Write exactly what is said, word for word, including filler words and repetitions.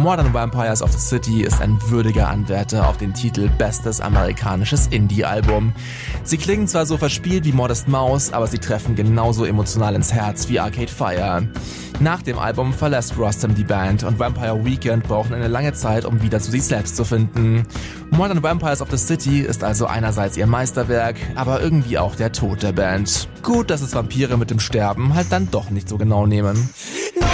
Modern Vampires of the City ist ein würdiger Anwärter auf den Titel Bestes amerikanisches Indie-Album. Sie klingen zwar so verspielt wie Modest Mouse, aber sie treffen genauso emotional ins Herz wie Arcade Fire. Nach dem Album verlässt Rustam die Band und Vampire Weekend brauchen eine lange Zeit, um wieder zu sich selbst zu finden. Modern Vampires of the City ist also einerseits ihr Meisterwerk, aber irgendwie auch der Tod der Band. Gut, dass es Vampire mit dem Sterben halt dann doch nicht so genau nehmen.